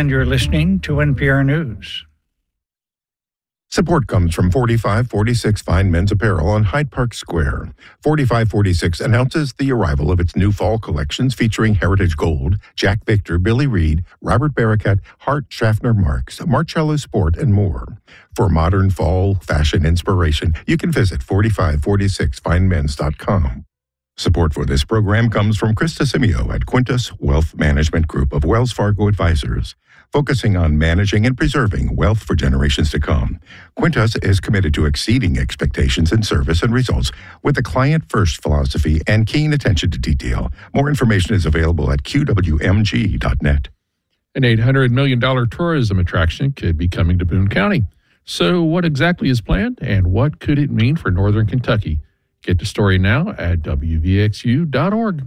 and you're listening to NPR News. Support comes from 4546 Fine Men's Apparel on Hyde Park Square. 4546 announces the arrival of its new fall collections featuring Heritage Gold, Jack Victor, Billy Reed, Robert Barakat, Hart Schaffner Marks, Marcello Sport, and more. For modern fall fashion inspiration, you can visit 4546finemens.com. Support for this program comes from Krista Simeo at Quintus Wealth Management Group of Wells Fargo Advisors, focusing on managing and preserving wealth for generations to come. Quintus is committed to exceeding expectations in service and results with a client-first philosophy and keen attention to detail. More information is available at qwmg.net. An $800 million tourism attraction could be coming to Boone County. So what exactly is planned, and what could it mean for Northern Kentucky? Get the story now at wvxu.org.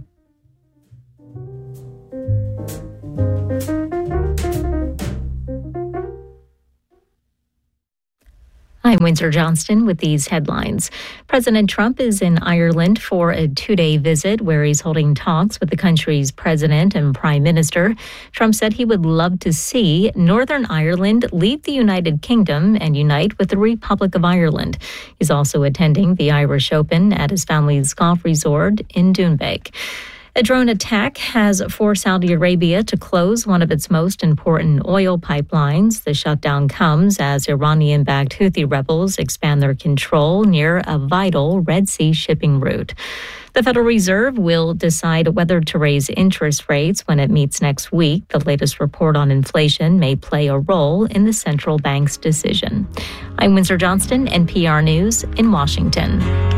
I'm Windsor Johnston with these headlines. President Trump is in Ireland for a 2-day visit where he's holding talks with the country's president and prime minister. Trump said he would love to see Northern Ireland leave the United Kingdom and unite with the Republic of Ireland. He's also attending the Irish Open at his family's golf resort in Doonbeg. A drone attack has forced Saudi Arabia to close one of its most important oil pipelines. The shutdown comes as Iranian-backed Houthi rebels expand their control near a vital Red Sea shipping route. The Federal Reserve will decide whether to raise interest rates when it meets next week. The latest report on inflation may play a role in the central bank's decision. I'm Windsor Johnston, NPR News in Washington.